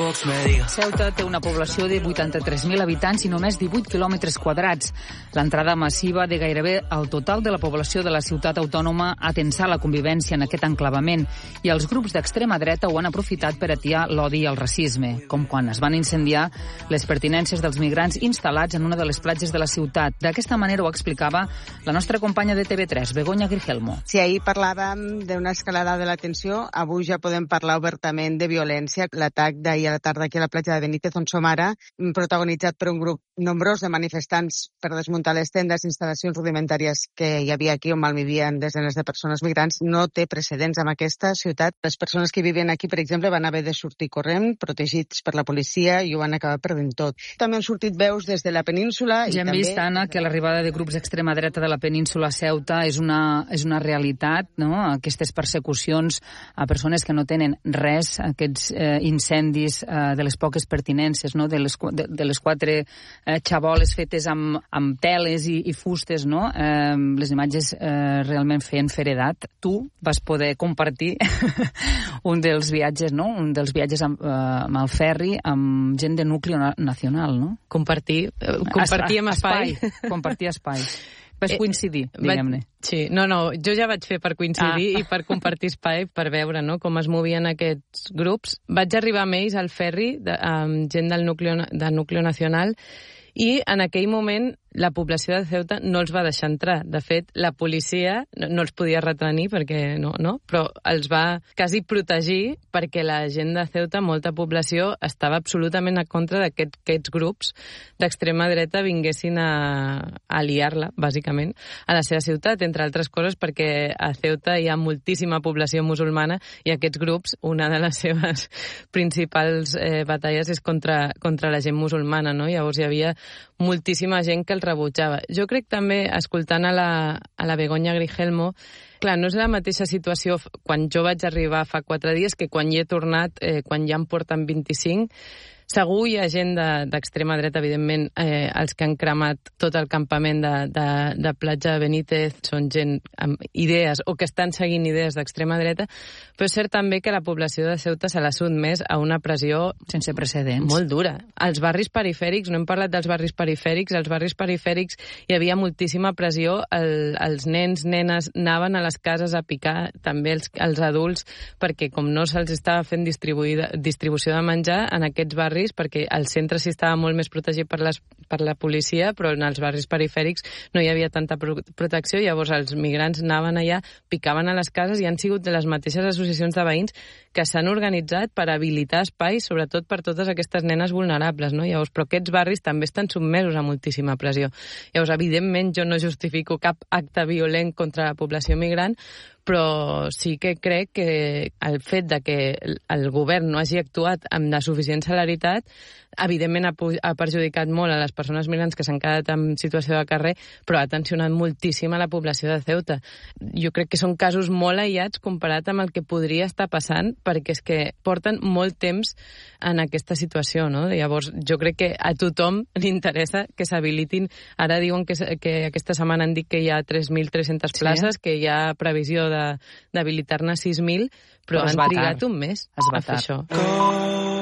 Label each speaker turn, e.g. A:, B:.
A: Vox me diga.
B: Ceuta té una població de 83.000 habitants i només 18 quilòmetres quadrats. L'entrada massiva de gairebé el total de la població de la ciutat autònoma ha tensat la convivència en aquest enclavament i els grups d'extrema dreta ho han aprofitat per atiar l'odi i el racisme, com quan es van incendiar les pertinences dels migrants instal·lats en una de les platges de la ciutat. D'aquesta manera ho explicava la nostra companya de TV3, Begoña Grigelmo.
C: Si ahir parlàvem d'una escalada de la tensió, avui ja podem parlar obertament de violència. L'atac d'ahir a la tarda aquí a la platja de Benítez, on som ara, protagonitzat per un grup nombrós de manifestants per desmuntar les tendes, instal·lacions rudimentàries que hi havia aquí on malvivien desenes de persones migrants, no té precedents en aquesta ciutat. Les persones que vivien aquí, per exemple, van haver de sortir corrent, protegits per la policia, i ho van acabar perdent tot. També han sortit veus des de la península.
B: Ja hem vist, Anna, que l'arribada de grups d'extrema dreta de la península a Ceuta és una realitat, no? Aquestes persecucions a persones que no tenen res, aquests incendis de les poques pertinences, no? de les 4 xaboles fetes amb teles i fustes, no? Les imatges realment feien feredat. Tu vas poder compartir un dels viatges, no? Un dels viatges amb el ferri amb gent de Núcleo Nacional, no?
D: Compartir amb espai.
B: Compartir espai. Vas coincidir, diguem-ne.
D: Sí, no, jo ja vaig fer per coincidir i per compartir espai, per veure, no?, com es movien aquests grups. Vaig arribar amb ells al ferri, amb gent del Núcleo Nacional, i en aquell moment la població de Ceuta no els va deixar entrar. De fet, la policia no els podia retenir perquè no, però els va quasi protegir perquè la gent de Ceuta, molta població, estava absolutament en contra d'aquests grups d'extrema dreta vinguessin a liar-la, bàsicament, a la seva ciutat, entre altres coses perquè a Ceuta hi ha moltíssima població musulmana i aquests grups, una de les seves principals batalles és contra la gent musulmana, no? Llavors hi havia moltíssima gent que el rebutjava. Jo crec també, escoltant a la Begoña Grigelmo, clar, no és la mateixa situació quan jo vaig arribar fa 4 dies que quan hi he tornat, quan ja em porten 25. Segur hi ha gent d'extrema dreta, evidentment, els que han cremat tot el campament de platja de Benítez són gent amb idees o que estan seguint idees d'extrema dreta, però és cert també que la població de Ceuta se l'ha sotmès a una pressió
B: sense precedents.
D: Molt dura. Els barris perifèrics, no hem parlat dels barris perifèrics, als barris perifèrics hi havia moltíssima pressió, els nens, nenes anaven a les cases a picar, també els adults, perquè com no se'ls estava fent distribució de menjar en aquests barris, perquè el centre sí estava molt més protegit per la policia, però en els barris perifèrics no hi havia tanta protecció, llavors els migrants anaven allà, picaven a les cases i han sigut de les mateixes associacions de veïns que s'han organitzat per habilitar espais, sobretot per totes aquestes nenes vulnerables, no? Llavors, però aquests barris també estan sotmesos a moltíssima pressió. Llavors, evidentment, jo no justifico cap acte violent contra la població migrant, però sí que crec que el fet de que el govern no hagi actuat amb la suficient celeritat, evidentment ha perjudicat molt a les persones migrants que s'han quedat en situació de carrer, però ha tensionat moltíssim a la població de Ceuta. Jo crec que són casos molt aïllats comparat amb el que podria estar passant, perquè és que porten molt temps en aquesta situació, no? Llavors, jo crec que a tothom li interessa que s'habilitin. Ara diuen que aquesta setmana han dit que hi ha 3.300 places, que hi ha previsió d'habilitar-ne 6.000, però han trigat un mes a fer això.